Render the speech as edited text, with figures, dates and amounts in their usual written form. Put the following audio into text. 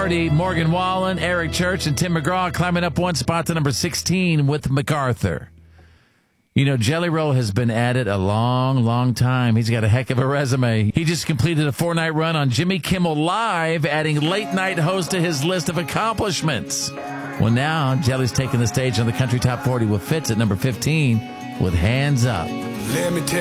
Party. Morgan Wallen, Eric Church, and Tim McGraw climbing up one spot to number 16 with MacArthur. You know, Jelly Roll has been at it a long, long time. He's got a heck of a resume. He just completed a 4-night run on Jimmy Kimmel Live, adding late-night host to his list of accomplishments. Well, now Jelly's taking the stage on the Country Top 40 with Fitz at number 15 with Hands Up. Let me tell